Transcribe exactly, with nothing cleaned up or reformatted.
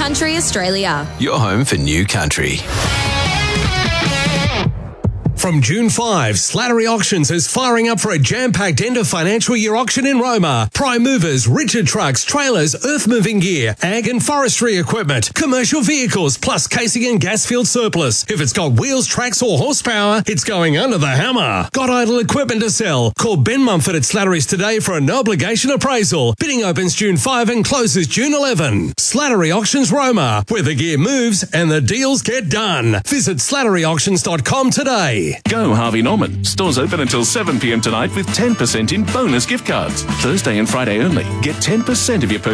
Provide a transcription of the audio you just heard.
Country Australia. Your home for New Country. From June fifth, Slattery Auctions is firing up for a jam-packed end of financial year auction in Roma. Prime movers, Richard trucks, trailers, earth-moving gear, ag and forestry equipment, commercial vehicles, plus casing and gas field surplus. If it's got wheels, tracks or horsepower, it's going under the hammer. Got idle equipment to sell? Call Ben Mumford at Slattery's today for a no-obligation appraisal. Bidding opens June fifth and closes June eleventh. Slattery Auctions Roma, where the gear moves and the deals get done. Visit slattery auctions dot com today. Go Harvey Norman. Stores open until seven p m tonight with ten percent in bonus gift cards. Thursday and Friday only. Get ten percent of your purchase